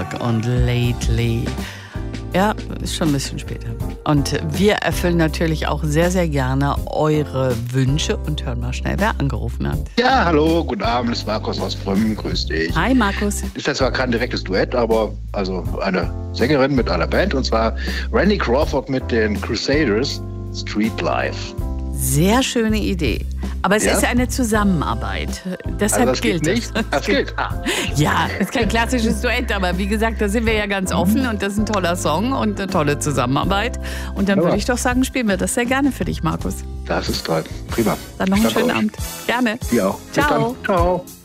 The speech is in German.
Clark und Lately. Ja, ist schon ein bisschen später. Und wir erfüllen natürlich auch sehr, sehr gerne eure Wünsche und hören mal schnell, wer angerufen hat. Ja, hallo, guten Abend, das ist Markus aus Brümmen, grüß dich. Hi Markus. Ist das zwar kein direktes Duett, aber also eine Sängerin mit einer Band, und zwar Randy Crawford mit den Crusaders, Street Life. Sehr schöne Idee. Aber es ist eine Zusammenarbeit. Deshalb also das gilt geht es. nicht. Das gilt. Ja, es ist kein klassisches Duett, aber wie gesagt, da sind wir ja ganz offen und das ist ein toller Song und eine tolle Zusammenarbeit. Und dann würde ich doch sagen, spielen wir das sehr gerne für dich, Markus. Das ist toll. Prima. Dann noch einen schönen Abend. Gerne. Dir auch. Ciao. Bis dann. Ciao.